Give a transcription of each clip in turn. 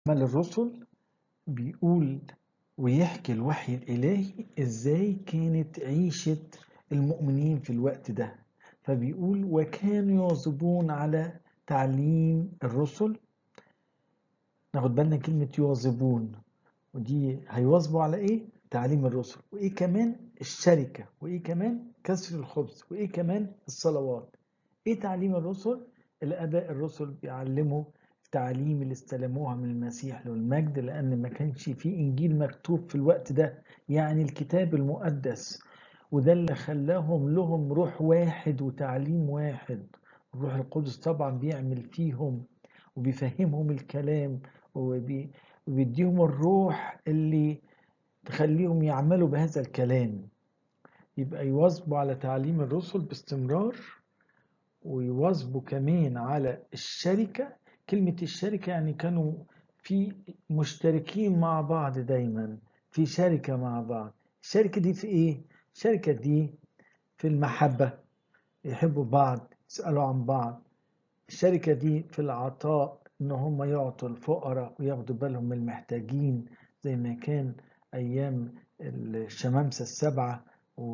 عمل الرسل بيقول ويحكي الوحي الإلهي إزاي كانت عيشة المؤمنين في الوقت ده. فبيقول وكانوا يواظبون على تعليم الرسل. ناخد بالنا كلمة يواظبون، ودي هيواظبوا على إيه؟ تعليم الرسل، وإيه كمان؟ الشركة، وإيه كمان؟ كسر الخبز، وإيه كمان؟ الصلوات. إيه تعليم الرسل؟ الآباء الرسل بيعلموا التعليم اللي استلموها من المسيح له المجد، لأن ما كانش فيه إنجيل مكتوب في الوقت ده، يعني الكتاب المقدس. وده اللي خلاهم لهم روح واحد وتعليم واحد. الروح القدس طبعا بيعمل فيهم وبيفهمهم الكلام، وبيديهم الروح اللي تخليهم يعملوا بهذا الكلام. يبقى يواظبوا على تعليم الرسل باستمرار، ويواظبوا كمان على الشركة. كلمة الشركة يعني كانوا في مشتركين مع بعض دايما، في شركة مع بعض. الشركة دي في ايه؟ الشركة دي في المحبة، يحبوا بعض، يسألوا عن بعض. الشركة دي في العطاء، ان هم يعطوا الفقراء وياخدوا بالهم من المحتاجين، زي ما كان ايام الشمامسة السبعة،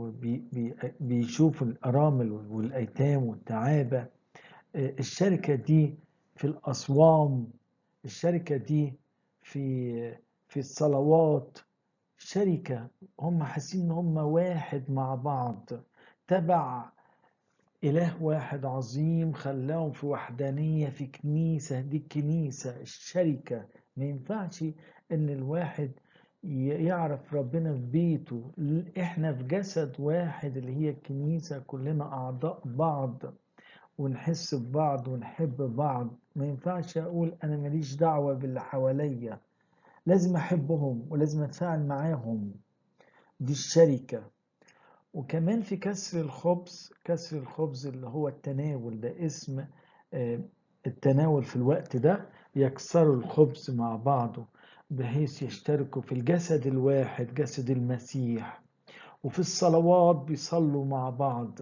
وبيشوفوا الارامل والايتام والتعابة. الشركة دي في الأصوام، الشركة دي في في الصلوات. شركة، هم حاسين ان هم واحد مع بعض، تبع إله واحد عظيم خلاهم في وحدانية في كنيسة. دي الكنيسة الشركة. ما ينفعش إن الواحد يعرف ربنا في بيته. إحنا في جسد واحد اللي هي الكنيسة، كلنا أعضاء بعض، ونحس ببعض ونحب بعض. ما ينفعش أقول أنا ماليش دعوة باللي حواليا، لازم أحبهم ولازم أتفاعل معاهم. دي الشركة. وكمان في كسر الخبز، كسر الخبز اللي هو التناول، ده اسم التناول في الوقت ده. يكسروا الخبز مع بعضه بحيث يشتركوا في الجسد الواحد، جسد المسيح. وفي الصلوات بيصلوا مع بعض.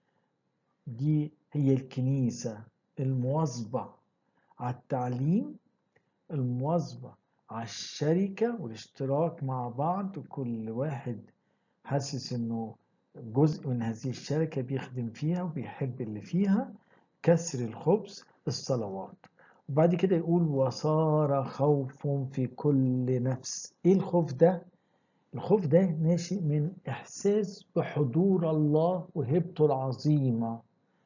دي هي الكنيسة المواظبة على التعليم، المواظبة على الشركة والاشتراك مع بعض، وكل واحد حاسس انه جزء من هذه الشركة بيخدم فيها وبيحب اللي فيها. كسر الخبز، الصلوات. وبعد كده يقول وصار خوف في كل نفس. ايه الخوف ده؟ الخوف ده ناشئ من احساس بحضور الله وهبته العظيمة،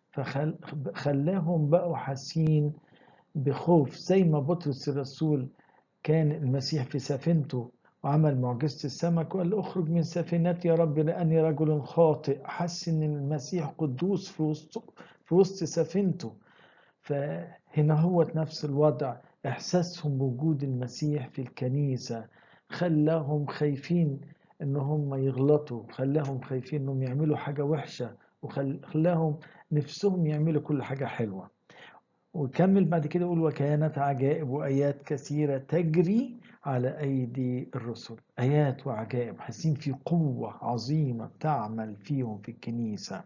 فخلاهم بقوا حاسين بخوف. زي ما بطرس الرسول كان المسيح في سفينته وعمل معجزة السمك وقال اخرج من سفينتي يا رب لأني رجل خاطئ. حس ان المسيح قدوس في وسط سفينته. فهنا هو نفس الوضع، احساسهم بوجود المسيح في الكنيسة خلاهم خايفين ان هم يغلطوا، خلاهم خايفين انهم يعملوا حاجة وحشة، وخلاهم نفسهم يعملوا كل حاجة حلوة. وكمل بعد كده يقول وكانت عجائب وآيات كثيرة تجري على أيدي الرسل. آيات وعجائب، حاسين في قوة عظيمة بتعمل فيهم في الكنيسة.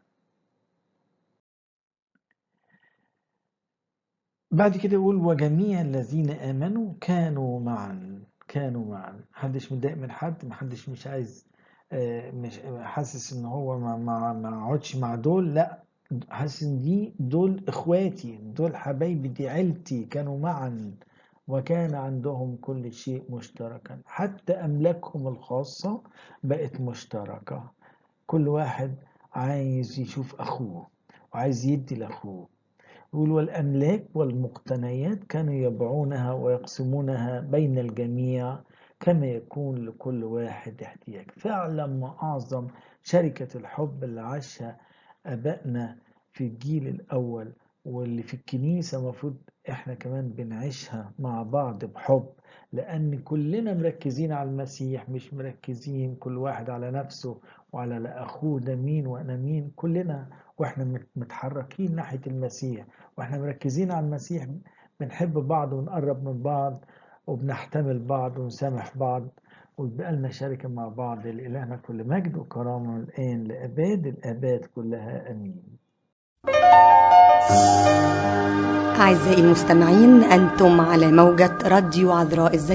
بعد كده يقول وجميع الذين آمنوا كانوا معا. كانوا معا، محدش متضايق من حد، محدش مش عايز مش حاسس ان هو ما اقعدش مع دول، لا، حاسس ان دول اخواتي، دول حبايبي، دي عيلتي. كانوا معا وكان عندهم كل شيء مشتركا، حتى املاكهم الخاصة بقت مشتركة. كل واحد عايز يشوف اخوه وعايز يدي لاخوه. يقول والأملاك والمقتنيات كانوا يبيعونها ويقسمونها بين الجميع كما يكون لكل واحد احتياج. فعلا ما أعظم شركة الحب اللي عاشها آبائنا في الجيل الأول، واللي في الكنيسة مفروض إحنا كمان بنعيشها مع بعض بحب. لأن كلنا مركزين على المسيح، مش مركزين كل واحد على نفسه وعلى أخوه ده مين وأنا مين. كلنا وإحنا متحركين ناحية المسيح واحنا مركزين على المسيح بنحب بعض ونقرب من بعض وبنحتمل بعض ونسامح بعض، ويبقى لنا شركة مع بعض. لإلهنا كل مجد وكرامة الآن لأباد الآباد كلها، آمين. أعزائي المستمعين، أنتم على موجة راديو عذراء الزيتون.